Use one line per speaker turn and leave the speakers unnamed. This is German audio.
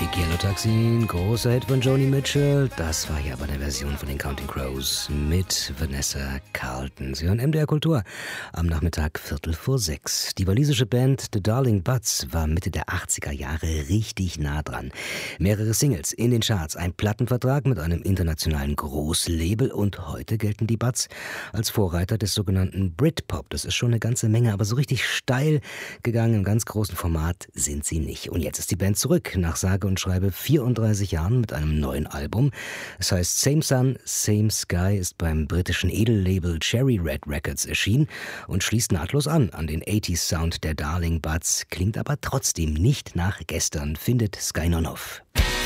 Yellow Taxi, großer Hit von Joni Mitchell. Das war ja aber eine Version von den Counting Crows mit Vanessa Carlton. Sie hören MDR Kultur am Nachmittag 5:45. Die walisische Band The Darling Buds war Mitte der 80er Jahre richtig nah dran. Mehrere Singles in den Charts, ein Plattenvertrag mit einem internationalen Großlabel und heute gelten die Buds als Vorreiter des sogenannten Britpop. Das ist schon eine ganze Menge, aber so richtig steil gegangen im ganz großen Format sind sie nicht. Und jetzt ist die Band zurück, nach sage und schreibe 34 Jahren mit einem neuen Album. Es heißt Same Sun, Same Sky, ist beim britischen Edellabel Cherry Red Records erschienen und schließt nahtlos an den 80s Sound der Darling Buds, klingt aber trotzdem nicht nach gestern, findet Sky Nonoff.